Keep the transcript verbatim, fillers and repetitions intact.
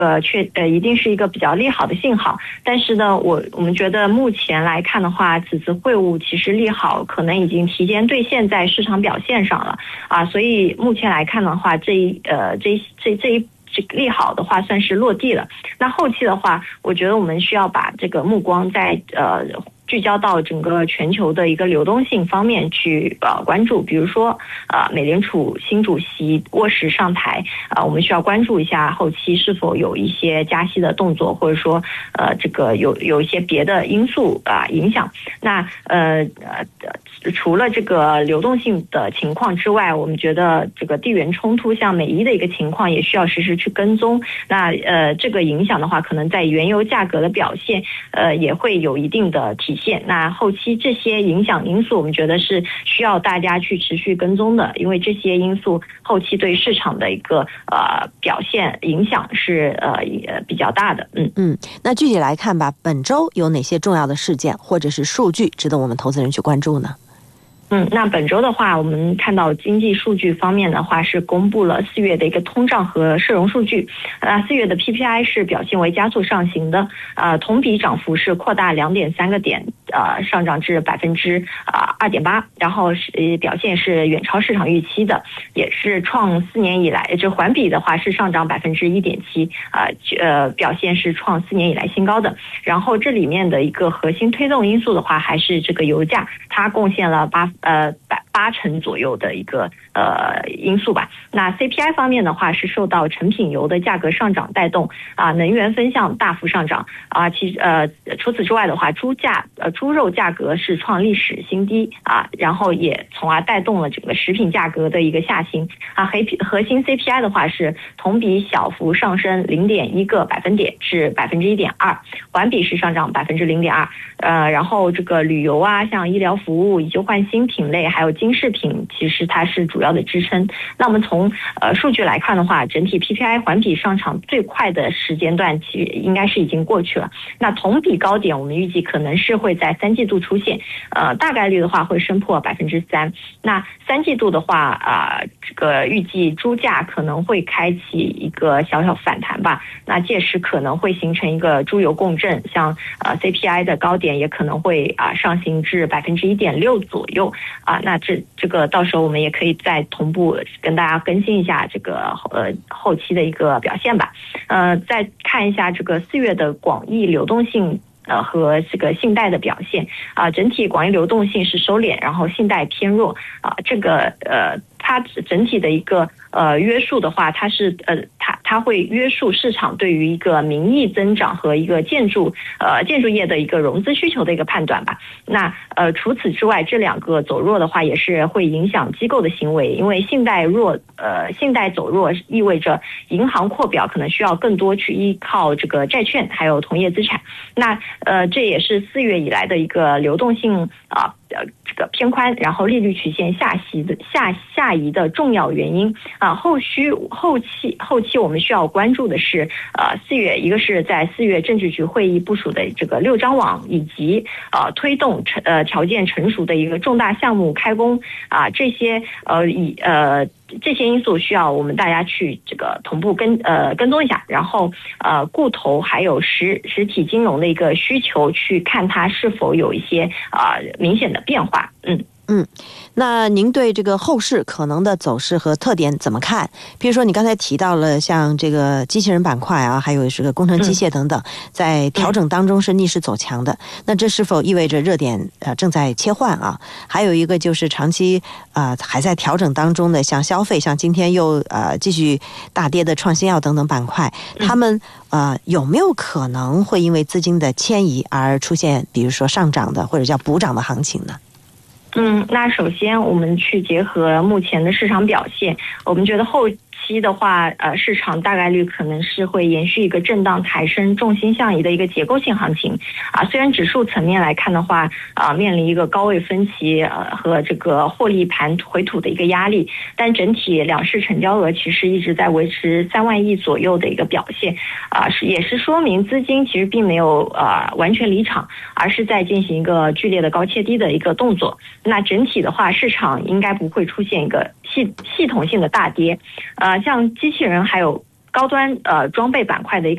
呃，确呃，一定是一个比较利好的信号。但是呢，我我们觉得目前来看的话，此次会晤其实利好可能已经提前兑现在市场表现上了啊，所以目前来看的话，这一呃这这这一这个利好的话算是落地了。那后期的话，我觉得我们需要把这个目光在呃。聚焦到整个全球的一个流动性方面去呃关注，比如说呃美联储新主席沃什上台啊、呃，我们需要关注一下后期是否有一些加息的动作，或者说呃这个有有一些别的因素啊、呃、影响。那呃呃除了这个流动性的情况之外，我们觉得这个地缘冲突像美伊的一个情况也需要实时去跟踪。那呃这个影响的话，可能在原油价格的表现呃也会有一定的体现。那后期这些影响因素，我们觉得是需要大家去持续跟踪的，因为这些因素后期对市场的一个呃表现影响是呃比较大的。嗯嗯，那具体来看吧，本周有哪些重要的事件或者是数据值得我们投资人去关注呢？ 嗯，那本周的话，我们看到经济数据方面的话，是公布了四月的一个通胀和社融数据。那四月的 P P I 是表现为加速上行的，呃，同比涨幅是扩大两点三个点，呃，上涨至百分之啊二点八，然后是表现是远超市场预期的，也是创四年以来，这环比的话是上涨百分之一点七，啊呃，表现是创四年以来新高的。然后这里面的一个核心推动因素的话，还是这个油价，它贡献了八。呃，八八成左右的一个呃因素吧。那 C P I 方面的话，是受到成品油的价格上涨带动啊，能源分项大幅上涨啊。其呃除此之外的话，猪价呃猪肉价格是创历史新低啊，然后也从而带动了整个食品价格的一个下行啊。核核心 C P I 的话是同比小幅上升零点一个百分点至百分之一点二，环比是上涨百分之零点二。呃，然后这个旅游啊，像医疗服务以及换新品类还有金饰品，其实它是主要的支撑。那我们从呃数据来看的话，整体 P P I 环比上涨最快的时间段其实应该是已经过去了。那同比高点我们预计可能是会在三季度出现，呃大概率的话会升破百分之三。那三季度的话啊、呃，这个预计猪价可能会开启一个小小反弹吧。那届时可能会形成一个猪油共振，像呃 C P I 的高点也可能会啊、呃、上行至百分之一点六左右啊。那这这个到时候我们也可以再同步跟大家更新一下这个呃后期的一个表现吧。呃，再看一下这个四月的广义流动性。呃，和这个信贷的表现啊、呃，整体广义流动性是收敛，然后信贷偏弱啊、呃，这个呃，它整体的一个呃约束的话，它是呃，它它会约束市场对于一个名义增长和一个建筑呃建筑业的一个融资需求的一个判断吧。那呃，除此之外，这两个走弱的话，也是会影响机构的行为，因为信贷弱呃信贷走弱意味着银行扩表可能需要更多去依靠这个债券还有同业资产。那呃，这也是四月以来的一个流动性啊，呃，这个偏宽，然后利率曲线下移的下下移的重要原因啊。后续后期后期我们需要关注的是，呃，四月一个是在四月政治局会议部署的这个六张网，以及呃推动成呃条件成熟的一个重大项目开工啊，这些呃以呃。这些因素需要我们大家去这个同步跟呃跟踪一下，然后呃固投还有实实体金融的一个需求，去看它是否有一些啊、呃、明显的变化。嗯嗯，那您对这个后市可能的走势和特点怎么看？比如说你刚才提到了像这个机器人板块啊，还有这个工程机械等等，在调整当中是逆势走强的，那这是否意味着热点呃正在切换啊？还有一个就是长期啊、呃、还在调整当中的，像消费，像今天又呃继续大跌的创新药等等板块，他们呃有没有可能会因为资金的迁移而出现比如说上涨的或者叫补涨的行情呢？ 嗯，那首先我们去结合目前的市场表现，我们觉得后期的话，呃，市场大概率可能是会延续一个震荡抬升、重心向移的一个结构性行情啊。虽然指数层面来看的话，啊，面临一个高位分歧呃和这个获利盘回吐的一个压力，但整体两市成交额其实一直在维持三万亿左右的一个表现啊，是也是说明资金其实并没有呃完全离场，而是在进行一个剧烈的高切低的一个动作。那整体的话，市场应该不会出现一个系系统性的大跌，呃，像机器人还有高端呃装备板块的一个